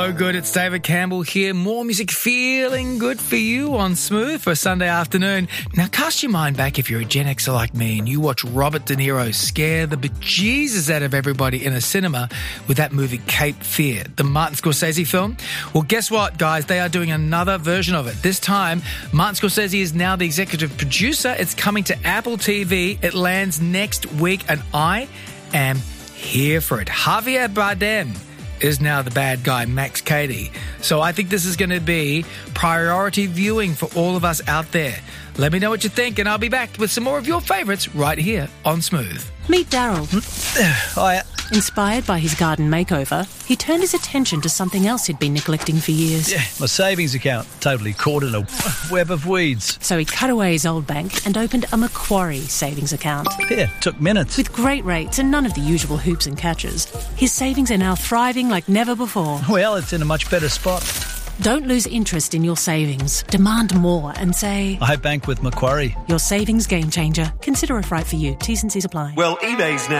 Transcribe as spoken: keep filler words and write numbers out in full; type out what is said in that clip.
So good, it's David Campbell here. More music feeling good for you on Smooth for a Sunday afternoon. Now cast your mind back if you're a Gen Xer like me and you watch Robert De Niro scare the bejesus out of everybody in a cinema with that movie Cape Fear, the Martin Scorsese film. Well, guess what, guys? They are doing another version of it. This time, Martin Scorsese is now the executive producer. It's coming to Apple T V. It lands next week and I am here for it. Javier Bardem is now the bad guy, Max Cady. So I think this is going to be priority viewing for all of us out there. Let me know what you think, and I'll be back with some more of your favourites right here on Smooth. Meet Daryl. Hi. Inspired by his garden makeover, he turned his attention to something else he'd been neglecting for years. Yeah, my savings account, totally caught in a web of weeds. So he cut away his old bank and opened a Macquarie savings account. Yeah, took minutes. With great rates and none of the usual hoops and catches, his savings are now thriving like never before. Well, it's in a much better spot. Don't lose interest in your savings. Demand more and say, I bank with Macquarie. Your savings game changer. Consider if right for you. T's and C's apply. Well, eBay's now